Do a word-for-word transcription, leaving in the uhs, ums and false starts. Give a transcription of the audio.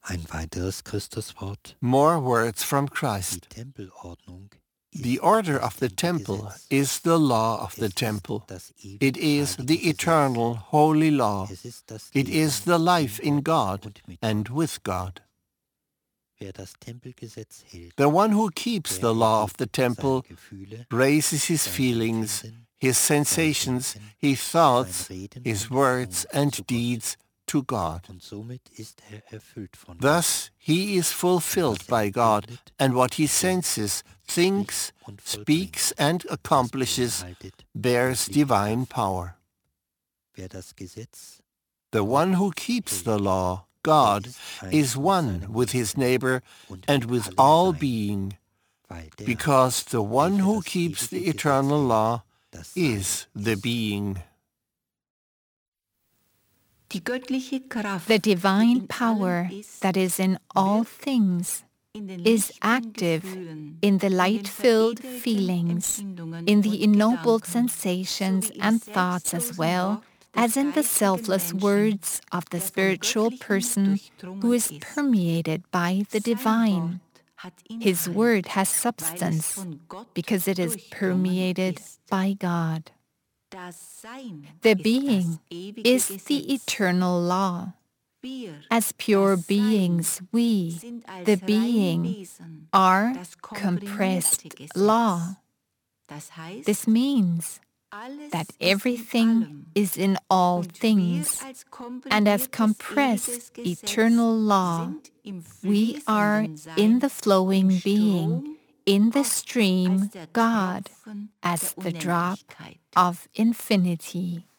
Ein weiteres Christuswort, More words from die Christ. Tempelordnung The ist order das of the ewige temple Gesetz. is the law of the Es ist temple. das It ewig is heilige the Gesetz. eternal, holy law. Es ist das It Leben is the life in in Gott God und mit and Gott. with God. Wer das Tempelgesetz hält, The one who keeps der the law of erhebt the seine temple Gefühle, raises his sein feelings, Empfinden, his sein sensations, Denken, his sein thoughts, Reden his und words Tun zu and Gott. deeds to God. Und somit ist er erfüllt von Gott. Thus he is Und fulfilled was er by God, empfindet, and what he denkt, senses, thinks, spricht und speaks, vollbringt, and das accomplishes beinhaltet bears göttliche divine Kraft. power. Wer das Gesetz, The one who keeps the law, God, is one with his neighbor und and mit with allem all Sein, being, weil der, because the one welcher who das keeps ewige the Gesetz eternal hält, law das Sein is the ist. being. Die göttliche Kraft, The die divine in power allem ist, that is in all wirkt things in den is lichten active Gefühlen, in the in den light-filled veredelten feelings, Empfindungen in the und ennobled Gedanken, sensations sowie im and thoughts as selbstlosen well Wort des as in the geistigen selfless Menschen, words of the der vom spiritual Göttlichen person durchdrungen who is ist. permeated by the Sein divine. Wort hat His Inhalt, word has weil es substance von Gott because it is durchdrungen permeated ist. by God. Das Sein The ist being das ewige is Gesetz. the eternal law. Wir, As pure das Sein, beings, we, sind als the reine being, Wesen are das compressed komprimierte Gesetz. law. Das heißt, This means alles that ist in everything allem, is in all und wir things, als and as komprimiertes compressed ewiges Gesetz eternal law, sind im we are fließenden Sein, in the flowing im being, Strom in the Gott, stream als der God, Tropfen as der the drop Unendlichkeit. of infinity.